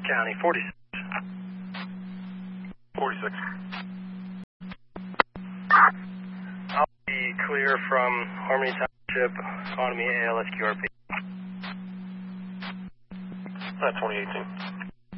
County, 46. 46. I'll be clear from Harmony Township, Economy ALSQRP. 2018.